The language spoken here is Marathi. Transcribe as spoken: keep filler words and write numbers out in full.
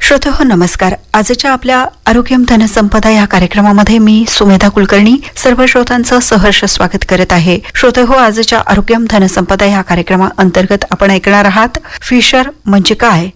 श्रोते हो नमस्कार. आजच्या आपल्या आरोग्यम धनसंपदा या कार्यक्रमामध्ये मी सुमेधा कुलकर्णी सर्व श्रोतांचं सहर्ष स्वागत करत आहे. श्रोते हो आजच्या आरोग्यम धनसंपदा या कार्यक्रमाअंतर्गत आपण ऐकणार आहात फिशर म्हणजे काय,